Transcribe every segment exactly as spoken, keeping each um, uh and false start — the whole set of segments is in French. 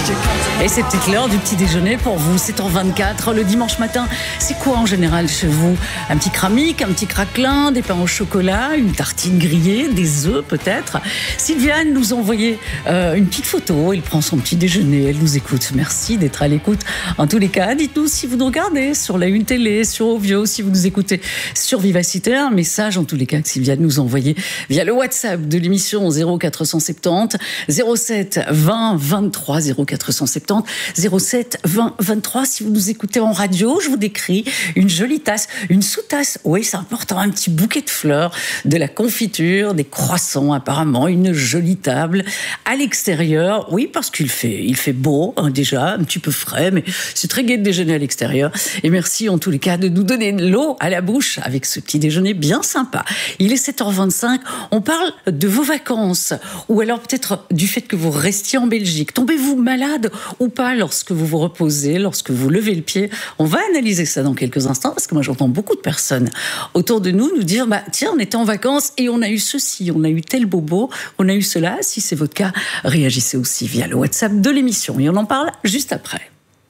Et c'est peut-être l'heure du petit déjeuner pour vous, sept heures vingt-quatre, le dimanche matin. C'est quoi en général chez vous? Un petit cramique, un petit craquelin, des pains au chocolat, une tartine grillée, des œufs peut-être. Sylviane nous a envoyé euh, une petite photo, elle prend son petit déjeuner, elle nous écoute. Merci d'être à l'écoute. En tous les cas, dites-nous si vous nous regardez sur la Une Télé, sur Ovio, si vous nous écoutez sur Vivacité, un message en tous les cas que Sylviane nous a envoyé via le WhatsApp de l'émission zéro quatre cent soixante-dix zéro sept vingt vingt-trois zéro quatre cent soixante-dix zéro sept vingt vingt-trois. Si vous nous écoutez en radio, je vous décris une jolie tasse, une sous-tasse. Oui, c'est important, un petit bouquet de fleurs, de la confiture, des croissants apparemment, une jolie table à l'extérieur. Oui, parce qu'il fait, il fait beau hein, déjà, un petit peu frais, mais c'est très gai de déjeuner à l'extérieur. Et merci en tous les cas de nous donner de l'eau à la bouche avec ce petit déjeuner bien sympa. Il est sept heures vingt-cinq. On parle de vos vacances ou alors peut-être du fait que vous restiez en Belgique. Tombez-vous malade ou pas lorsque vous vous reposez, lorsque vous levez le pied. On va analyser ça dans quelques instants parce que moi j'entends beaucoup de personnes autour de nous nous dire bah tiens, on était en vacances et on a eu ceci, on a eu tel bobo, on a eu cela. Si c'est votre cas, réagissez aussi via le WhatsApp de l'émission et on en parle juste après.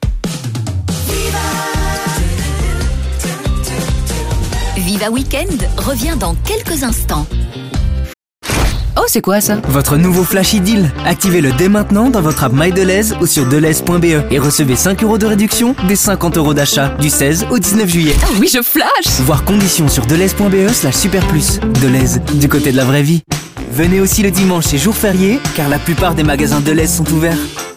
Viva Weekend revient dans quelques instants. Oh, c'est quoi ça? Votre nouveau Flash Deal. Activez-le dès maintenant dans votre app MyDeleuze ou sur deleuze point be et recevez cinq euros de réduction des cinquante euros d'achat du seize au dix-neuf juillet. Oh oui, je flash! Voir conditions sur deleuze point be slash super plus. Deleuze, du côté de la vraie vie. Venez aussi le dimanche et jour férié, car la plupart des magasins Deleuze sont ouverts.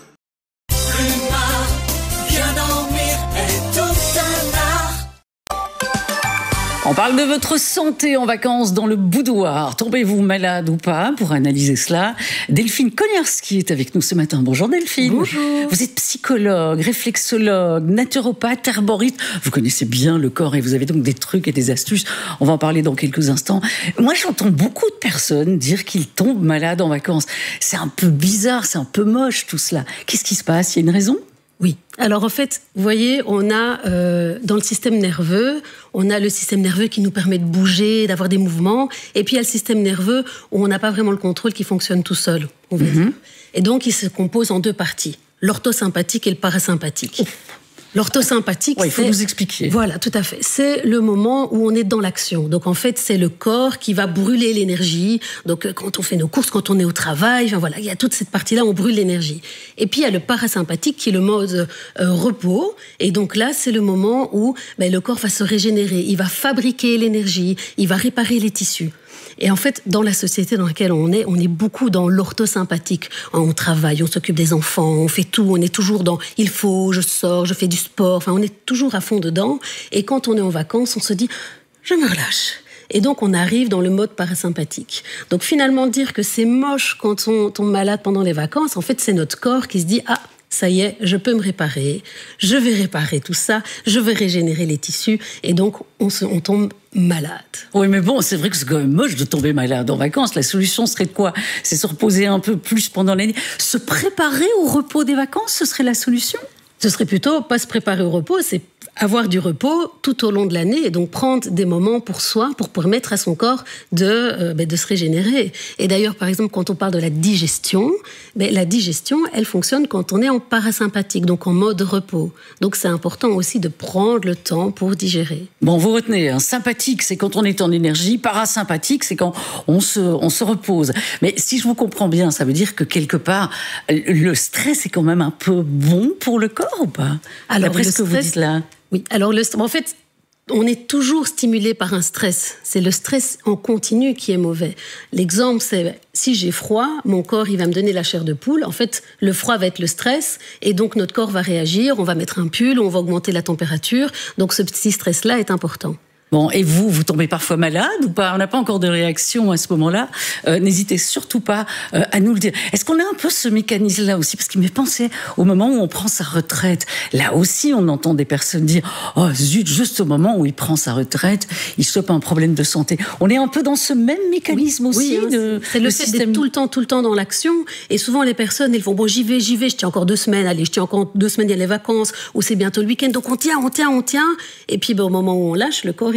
On parle de votre santé en vacances dans le boudoir. Tombez-vous malade ou pas? Pour analyser cela, Delphine Kognarski est avec nous ce matin. Bonjour Delphine. Bonjour. Vous êtes psychologue, réflexologue, naturopathe, herboriste. Vous connaissez bien le corps et vous avez donc des trucs et des astuces. On va en parler dans quelques instants. Moi, j'entends beaucoup de personnes dire qu'ils tombent malades en vacances. C'est un peu bizarre, c'est un peu moche tout cela. Qu'est-ce qui se passe? Il y a une raison? Oui. Alors en fait, vous voyez, on a euh, dans le système nerveux, on a le système nerveux qui nous permet de bouger, d'avoir des mouvements, et puis il y a le système nerveux où on n'a pas vraiment le contrôle, qui fonctionne tout seul, on va dire. Et donc il se compose en deux parties, l'orthosympathique et le parasympathique. L'orthosympathique, ouais, il faut c'est, nous expliquer. Voilà, tout à fait. C'est le moment où on est dans l'action. Donc en fait, c'est le corps qui va brûler l'énergie. Donc quand on fait nos courses, quand on est au travail, enfin voilà, il y a toute cette partie-là, on brûle l'énergie. Et puis il y a le parasympathique qui est le mode euh, repos. Et donc là, c'est le moment où ben, le corps va se régénérer, il va fabriquer l'énergie, il va réparer les tissus. Et en fait, dans la société dans laquelle on est, on est beaucoup dans l'orthosympathique. On travaille, on s'occupe des enfants, on fait tout, on est toujours dans « il faut, je sors, je fais du sport ». Enfin, on est toujours à fond dedans. Et quand on est en vacances, on se dit « je me relâche ». Et donc, on arrive dans le mode parasympathique. Donc, finalement, dire que c'est moche quand on tombe malade pendant les vacances, en fait, c'est notre corps qui se dit « ah ». Ça y est, je peux me réparer, je vais réparer tout ça, je vais régénérer les tissus, et donc on, se, on tombe malade. Oui, mais bon, c'est vrai que c'est quand même moche de tomber malade en vacances. La solution serait de quoi? C'est se reposer un peu plus pendant l'année. Se préparer au repos des vacances, ce serait la solution? Ce serait plutôt pas se préparer au repos, c'est avoir du repos tout au long de l'année et donc prendre des moments pour soi, pour permettre à son corps de, euh, ben de se régénérer. Et d'ailleurs, par exemple, quand on parle de la digestion, ben la digestion, elle fonctionne quand on est en parasympathique, donc en mode repos. Donc c'est important aussi de prendre le temps pour digérer. Bon, vous retenez, hein, sympathique, c'est quand on est en énergie, parasympathique, c'est quand on se, on se repose. Mais si je vous comprends bien, ça veut dire que quelque part, le stress est quand même un peu bon pour le corps ou pas? Alors, d'après ce que vous dites là. Oui, alors le, en fait, on est toujours stimulé par un stress. C'est le stress en continu qui est mauvais. L'exemple, c'est si j'ai froid, mon corps il va me donner la chair de poule. En fait, le froid va être le stress et donc notre corps va réagir. On va mettre un pull, on va augmenter la température. Donc ce petit stress-là est important. Bon, et vous, vous tombez parfois malade ou pas? On n'a pas encore de réaction à ce moment-là. Euh, n'hésitez surtout pas euh, à nous le dire. Est-ce qu'on a un peu ce mécanisme-là aussi? Parce qu'il m'est pensé au moment où on prend sa retraite. Là aussi, on entend des personnes dire « Oh zut, juste au moment où il prend sa retraite, il chope un problème de santé. » On est un peu dans ce même mécanisme oui, aussi. Oui, hein, de, c'est le, le fait système... d'être tout le temps, tout le temps dans l'action. Et souvent, les personnes, elles font « Bon, j'y vais, j'y vais, je tiens encore deux semaines. Allez, je tiens encore deux semaines, il y a les vacances. Ou c'est bientôt le week-end. Donc on tient, on tient, on tient. » Et puis, ben, au moment où on lâche, le corps, il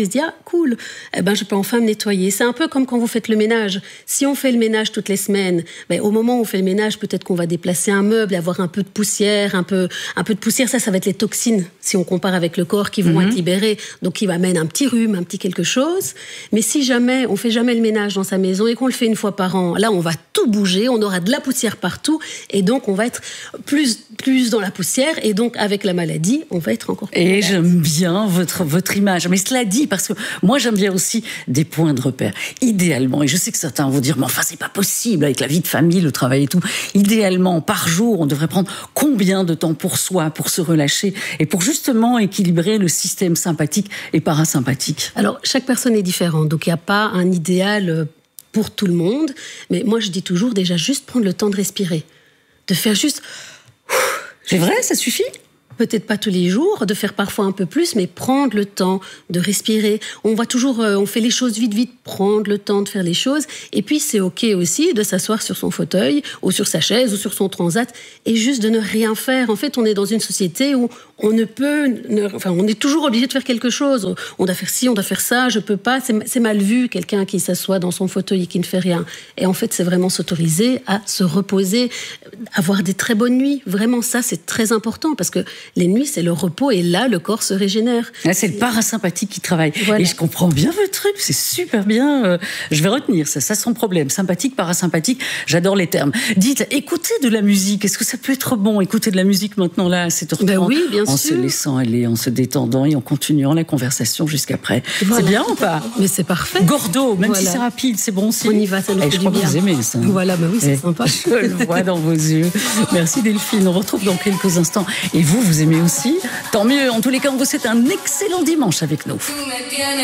il se dit, ah, cool, eh ben, je peux enfin me nettoyer. C'est un peu comme quand vous faites le ménage. Si on fait le ménage toutes les semaines, ben, au moment où on fait le ménage, peut-être qu'on va déplacer un meuble et avoir un peu de poussière, un peu, un peu de poussière, ça, ça va être les toxines, si on compare avec le corps, qui vont mm-hmm. être libérés, donc qui m'amène un petit rhume, un petit quelque chose. Mais si jamais, on fait jamais le ménage dans sa maison et qu'on le fait une fois par an, là, on va tout bouger, on aura de la poussière partout, et donc on va être plus, plus dans la poussière, et donc avec la maladie, on va être encore plus Et malade. j'aime bien votre, votre image. Mais cela dit, parce que moi, j'aime bien aussi des points de repère. Idéalement, et je sais que certains vont dire, mais enfin, c'est pas possible avec la vie de famille, le travail et tout. Idéalement, par jour, on devrait prendre combien de temps pour soi, pour se relâcher et pour justement équilibrer le système sympathique et parasympathique? Alors, chaque personne est différente, donc il n'y a pas un idéal pour tout le monde. Mais moi, je dis toujours, déjà, juste prendre le temps de respirer. De faire juste... C'est vrai, ça suffit? Peut-être pas tous les jours, de faire parfois un peu plus, mais prendre le temps de respirer. On voit toujours, euh, on fait les choses vite, vite, prendre le temps de faire les choses. Et puis, c'est OK aussi de s'asseoir sur son fauteuil, ou sur sa chaise, ou sur son transat, et juste de ne rien faire. En fait, on est dans une société où on ne peut... Ne, enfin, on est toujours obligé de faire quelque chose. On doit faire ci, on doit faire ça, je peux pas. C'est, c'est mal vu, quelqu'un qui s'assoit dans son fauteuil et qui ne fait rien. Et en fait, c'est vraiment s'autoriser à se reposer, avoir des très bonnes nuits. Vraiment, ça, c'est très important, parce que les nuits, c'est le repos, et là, le corps se régénère. Là, c'est le parasympathique qui travaille. Voilà. Et je comprends bien votre truc, c'est super bien. Euh, je vais retenir ça, ça sans problème. Sympathique, parasympathique, j'adore les termes. Dites, écoutez de la musique, est-ce que ça peut être bon, écouter de la musique maintenant, là, à sept heures trente, ben oui, bien en sûr. se laissant aller, en se détendant et en continuant la conversation jusqu'après. Voilà. C'est bien ou pas? Mais c'est parfait. Gordo, même voilà. si c'est rapide, c'est bon aussi. On y va, ça nous fait et je du crois bien. que vous aimez ça. Voilà, ben oui, c'est et sympa. Je le vois dans vos yeux. Merci Delphine, on retrouve dans quelques instants. Et vous, vous aimez aussi? Tant mieux, en tous les cas, on vous souhaite un excellent dimanche avec nous.